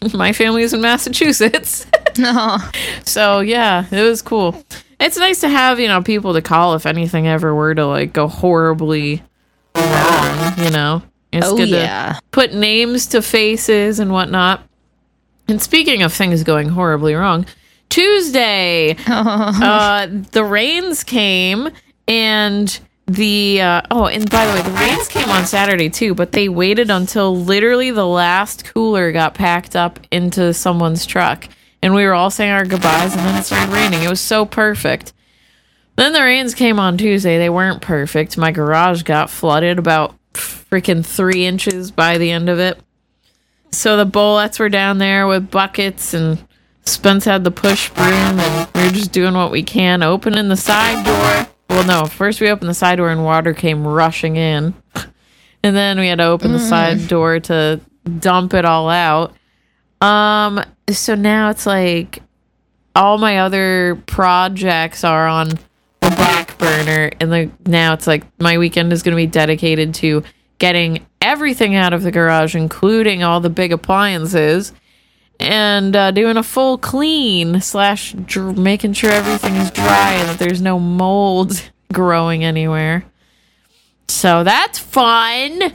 My family's in Massachusetts. No. So, yeah, it was cool. It's nice to have, people to call if anything ever were to, like, go horribly wrong, It's good to put names to faces and whatnot. And speaking of things going horribly wrong, Tuesday, the rains came, and and by the way, the rains came on Saturday too, but they waited until literally the last cooler got packed up into someone's truck, and we were all saying our goodbyes, and then it started raining. It was so perfect. Then the rains came on Tuesday. They weren't perfect. My garage got flooded about freaking 3 inches by the end of it. So the Bolettes were down there with buckets, and Spence had the push broom, and we were just doing what we can, opening the side door. Well, no, first we opened the side door and water came rushing in. And then we had to open the side door to dump it all out. So now it's like all my other projects are on the back burner, and now it's like my weekend is going to be dedicated to getting everything out of the garage, including all the big appliances, and doing a full clean / making sure everything is dry and that there's no mold growing anywhere. So that's fun.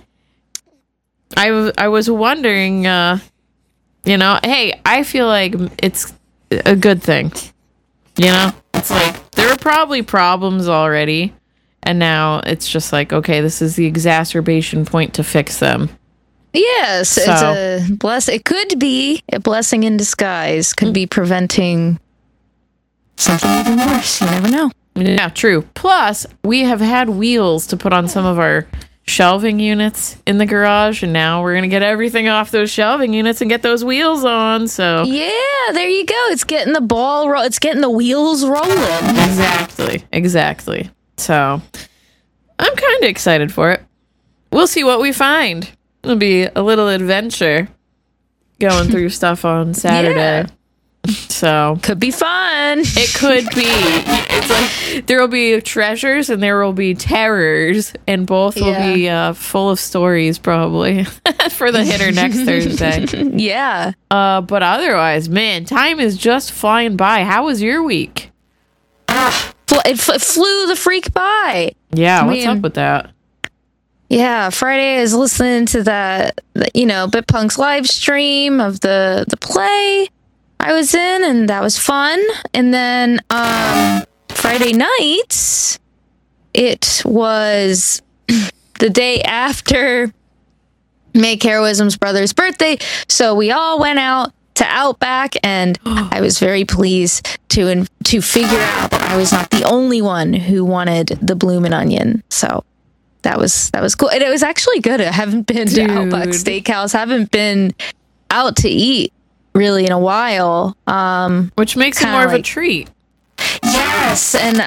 I was wondering, hey, I feel like it's a good thing. It's like there were probably problems already, and now it's just like, okay, this is the exacerbation point to fix them. Yes, so, it's a blessing. It could be a blessing in disguise. Could be preventing something even worse. You never know. Yeah, true. Plus, we have had wheels to put on some of our shelving units in the garage, and now we're going to get everything off those shelving units and get those wheels on. So yeah, there you go. It's getting the ball it's getting the wheels rolling. Exactly. So I'm kind of excited for it. We'll see what we find. It'll be a little adventure going through stuff on Saturday. Yeah. So could be fun. It could be. It's like there will be treasures and there will be terrors, and both will be full of stories probably for the hitter next Thursday. Yeah. But otherwise, man, time is just flying by. How was your week? It flew the freak by. Yeah, what's up with that? Yeah, Friday I was listening to that, BitPunk's live stream of the play I was in, and that was fun. And then Friday night, it was the day after Make Heroism's brother's birthday, so we all went out to Outback, and I was very pleased to figure out that I was not the only one who wanted the Bloomin' Onion. So that was cool, and it was actually good. I haven't been to Outback Steakhouse. Haven't been out to eat really in a while, which makes it more of a treat. Yes, and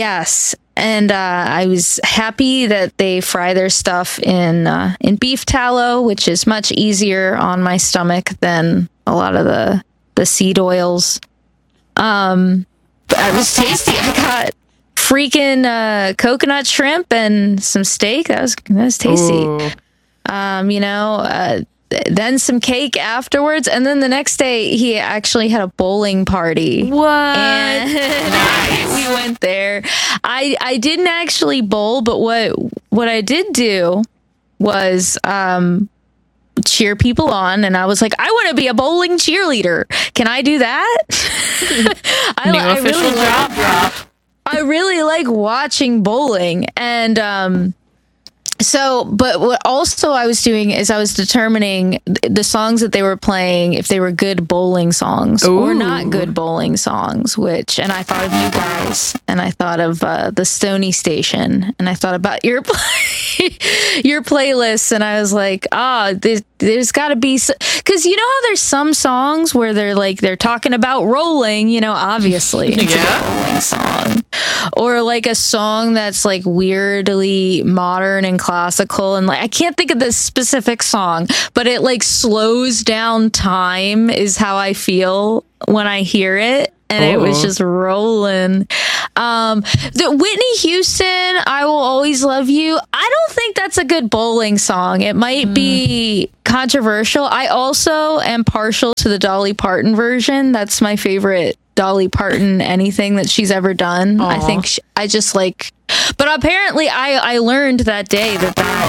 I was happy that they fry their stuff in beef tallow, which is much easier on my stomach than a lot of the seed oils. But it was tasty. I got freaking coconut shrimp and some steak. That was tasty. Ooh. Then some cake afterwards, and then the next day he actually had a bowling party. What? And nice. We went there. I didn't actually bowl, but what I did do was cheer people on, and I was like, I want to be a bowling cheerleader. Can I do that? New official job drop. I really like watching bowling, and but what also I was doing is I was determining the songs that they were playing, if they were good bowling songs or not good bowling songs, and I thought of you guys, and I thought of the Stony Station, and I thought about your playlist, and I was like, there's got to be, because you know how there's some songs where they're talking about rolling, obviously it's a bowling song, or like a song that's like weirdly modern and classical, and like I can't think of this specific song, but it like slows down time is how I feel when I hear it, and it was just rolling. The Whitney Houston, I Will Always Love You. I don't think that's a good bowling song. It might be controversial. I also am partial to the Dolly Parton version. That's my favorite Dolly Parton anything that she's ever done. Aww. I think I just like, but apparently I learned that day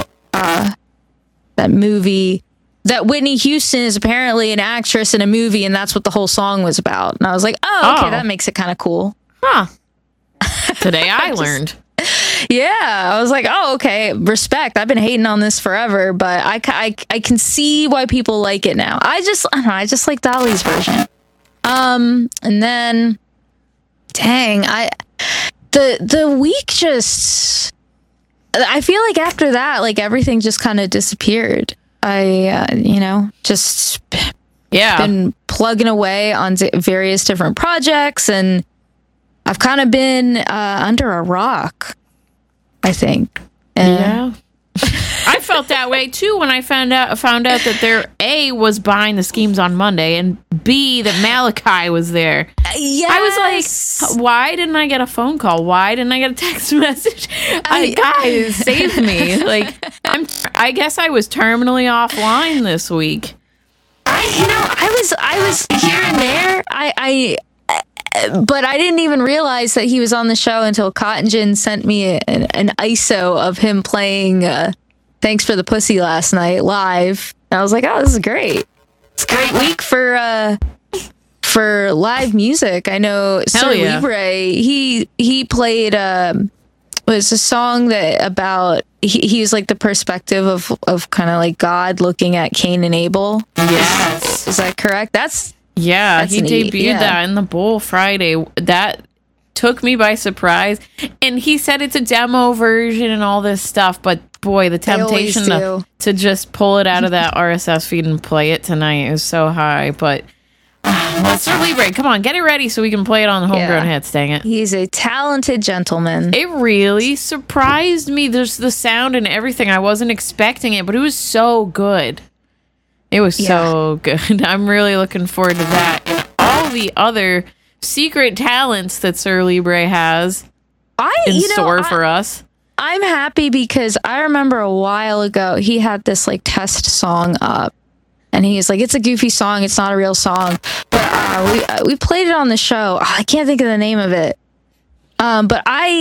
that movie, that Whitney Houston is apparently an actress in a movie, and that's what the whole song was about. And I was like, oh, okay, that makes it kind of cool. Huh. Today I learned. Yeah, I was like, oh, okay, respect. I've been hating on this forever, but I can see why people like it now. I just like Dolly's version. And then, dang, the week just, I feel like after that, like everything just kind of disappeared. Just been plugging away on various different projects, and I've kind of been under a rock, I think. Yeah. I felt that way too when I found out that there A was behind the schemes on Monday, and B that Malachi was there. Yes. I was like, why didn't I get a phone call? Why didn't I get a text message? Guys, save me! Like, I guess I was terminally offline this week. I was here and there. But I didn't even realize that he was on the show until Cotton Gin sent me an ISO of him playing Thanks for the Pussy last night live. And I was like, oh, this is great. It's a great week for live music. I know Sir Libre, he played was a song that about he was like the perspective of kind of like God looking at Cain and Abel. Yes. Is that correct? He debuted that in the Bowl Friday. That took me by surprise. And he said it's a demo version and all this stuff. But boy, the temptation to just pull it out of that RSS feed and play it tonight is so high. But let's Libre. Come on, get it ready so we can play it on the Homegrown Hits. Dang it. He's a talented gentleman. It really surprised me. There's the sound and everything. I wasn't expecting it, but it was so good. It was so good. I'm really looking forward to that. And all the other secret talents that Sir Libre has in store for us. I'm happy because I remember a while ago he had this like test song up. And he's like, it's a goofy song. It's not a real song. But we played it on the show. I can't think of the name of it. But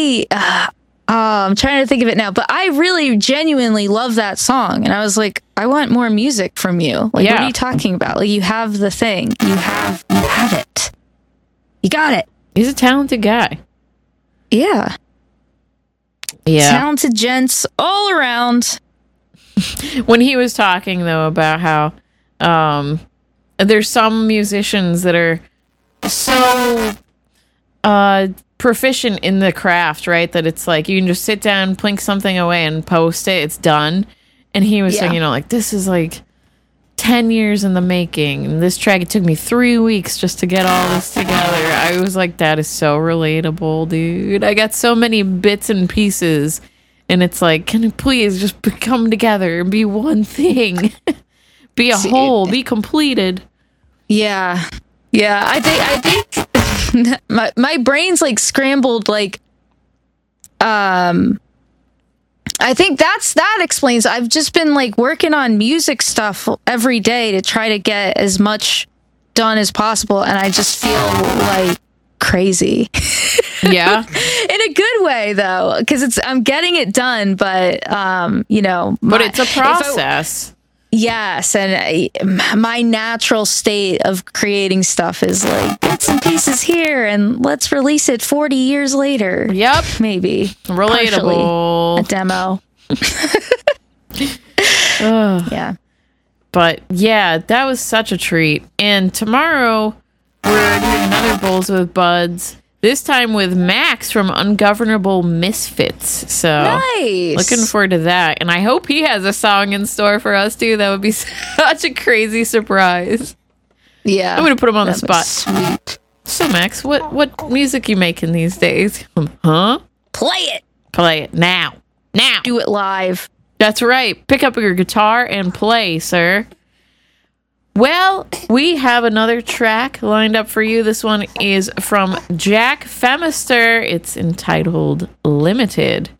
I'm trying to think of it now, but I really genuinely love that song. And I was like, I want more music from you. Like, what are you talking about? Like, you have the thing. You have it. You got it. He's a talented guy. Yeah. Talented gents all around. When he was talking, though, about how there's some musicians that are so proficient in the craft, right? That it's like you can just sit down, plink something away, and post it. It's done. And he was saying, like, this is like 10 years in the making. And this track, it took me 3 weeks just to get all this together. I was like, that is so relatable, dude. I got so many bits and pieces. And it's like, can it please just come together and be one thing? Be a whole, be completed. Yeah. I think my brain's like scrambled, like, I think that explains. I've just been like working on music stuff every day to try to get as much done as possible. And I just feel like crazy. Yeah. In a good way though, because I'm getting it done, but but it's a process. Yes, and my natural state of creating stuff is like bits and pieces here, and let's release it 40 years later. Yep, maybe relatable. A demo. Yeah, but yeah, that was such a treat. And tomorrow we're doing another Bowls with Buds. This time with Max from Ungovernable Misfits. So nice. Looking forward to that. And I hope he has a song in store for us too. That would be such a crazy surprise. Yeah. I'm going to put him on the spot. Sweet. So Max, what music you making these days? Huh? Play it now. Do it live. That's right. Pick up your guitar and play, sir. Well, we have another track lined up for you. This one is from Jack Femister. It's entitled Limited.